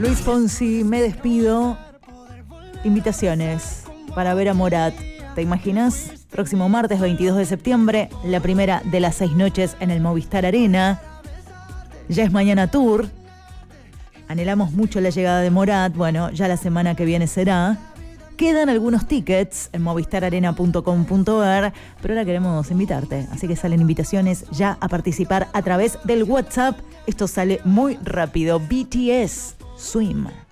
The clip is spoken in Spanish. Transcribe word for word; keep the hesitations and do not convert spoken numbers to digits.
Luis Fonsi, me despido. Invitaciones para ver a Morat. ¿Te imaginas? Próximo martes veintidós de septiembre, la primera de las seis noches en el Movistar Arena. Ya es mañana tour. Anhelamos mucho la llegada de Morat. Bueno, ya la semana que viene será. Quedan algunos tickets en movistar arena punto com punto a r, pero ahora queremos invitarte. Así que salen invitaciones ya a participar a través del WhatsApp. Esto sale muy rápido. B T S, Swim.